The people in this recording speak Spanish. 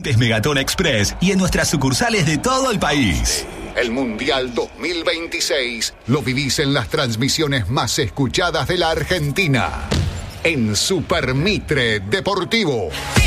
Deportes Megatón Express y en nuestras sucursales de todo el país. El Mundial 2026 lo vivís en las transmisiones más escuchadas de la Argentina. En Super Mitre Deportivo.